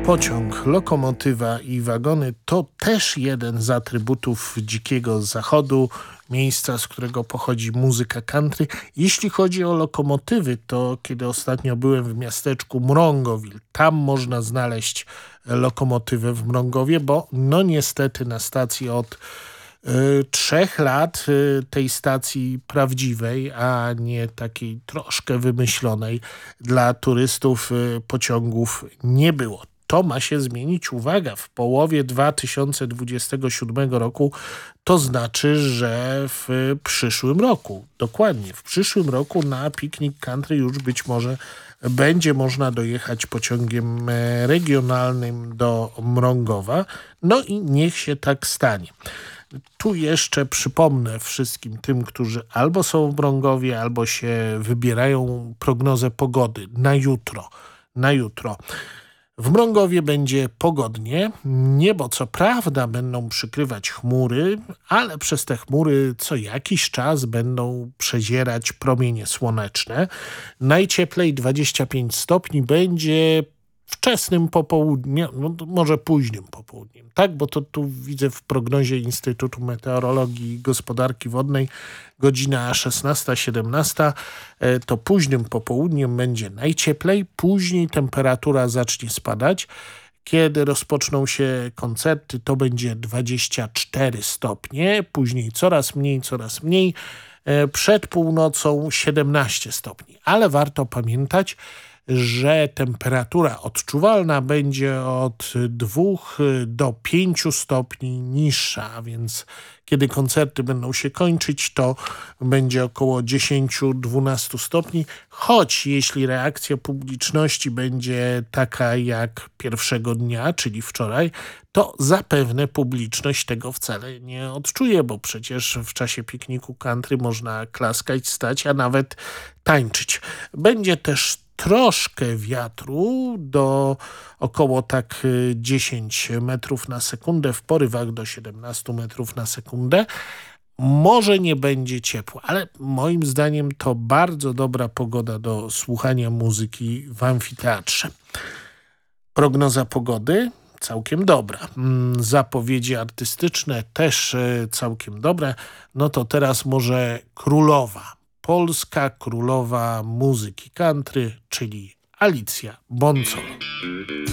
Pociąg, lokomotywa i wagony to też jeden z atrybutów Dzikiego Zachodu, miejsca, z którego pochodzi muzyka country. Jeśli chodzi o lokomotywy, to kiedy ostatnio byłem w miasteczku Mrągowil, tam można znaleźć lokomotywę w Mrągowie, bo no niestety na stacji od 3 lat tej stacji prawdziwej, a nie takiej troszkę wymyślonej dla turystów pociągów nie było. To ma się zmienić, uwaga, w połowie 2027 roku, to znaczy, że w przyszłym roku, dokładnie w przyszłym roku na piknik country już być może będzie można dojechać pociągiem regionalnym do Mrągowa. No i niech się tak stanie. Tu jeszcze przypomnę wszystkim tym, którzy albo są w Mrągowie, albo się wybierają, prognozę pogody na jutro. W Mrągowie będzie pogodnie, niebo co prawda będą przykrywać chmury, ale przez te chmury co jakiś czas będą przezierać promienie słoneczne. Najcieplej 25 stopni będzie wczesnym popołudniem, no może późnym popołudniem, tak? Bo to tu widzę w prognozie Instytutu Meteorologii i Gospodarki Wodnej godzina 16-17, to późnym popołudniem będzie najcieplej, później temperatura zacznie spadać. Kiedy rozpoczną się koncerty, to będzie 24 stopnie, później coraz mniej, przed północą 17 stopni. Ale warto pamiętać, że temperatura odczuwalna będzie od 2 do 5 stopni niższa, a więc kiedy koncerty będą się kończyć, to będzie około 10-12 stopni, choć jeśli reakcja publiczności będzie taka jak pierwszego dnia, czyli wczoraj, to zapewne publiczność tego wcale nie odczuje, bo przecież w czasie pikniku country można klaskać, stać, a nawet tańczyć. Będzie też troszkę wiatru, do około tak 10 metrów na sekundę, w porywach do 17 metrów na sekundę. Może nie będzie ciepło, ale moim zdaniem to bardzo dobra pogoda do słuchania muzyki w amfiteatrze. Prognoza pogody całkiem dobra. Zapowiedzi artystyczne też całkiem dobre. No to teraz może polska królowa muzyki country, czyli Alicja Bonsolo.